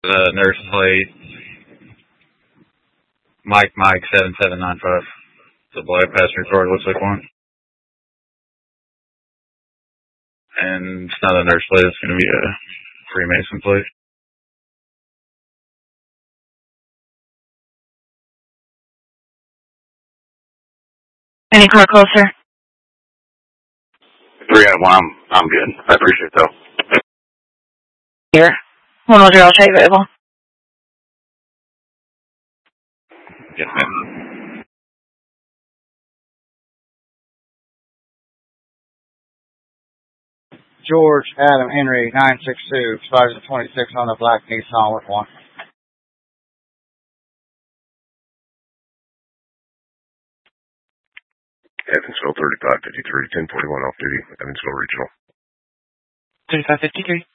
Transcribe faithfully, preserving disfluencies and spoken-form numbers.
Uh, nurse plate, Mike Mike seven seven nine five. It's a black passenger car, looks like one. And it's not a nurse plate, it's going to be a Freemason plate. Any car closer? Three out of one, I'm, I'm good. I appreciate it, though. Here. One will drill check available. Yes, ma'am. George Adam Henry nine six two, expired at twenty-six on the black Nissan with one. Evansville thirty-five fifty-three, ten forty-one off duty, Evansville Regional. thirty-five fifty-three.